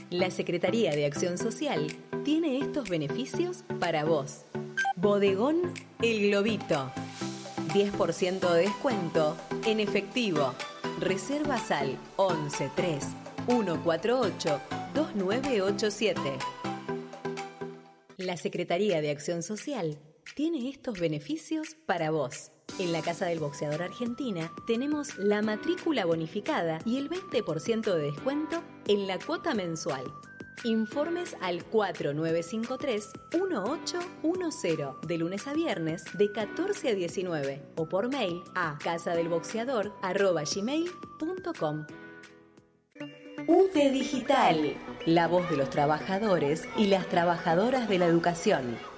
La Secretaría de Acción Social tiene estos beneficios para vos. Bodegón El Globito. 10% de descuento en efectivo. Reservas al 11 3 148 2987. La Secretaría de Acción Social tiene estos beneficios para vos. En la Casa del Boxeador Argentina tenemos la matrícula bonificada y el 20% de descuento en la cuota mensual. Informes al 4953-1810 de lunes a viernes de 14 a 19 o por mail a casadelboxeador@gmail.com. UTE Digital, la voz de los trabajadores y las trabajadoras de la educación.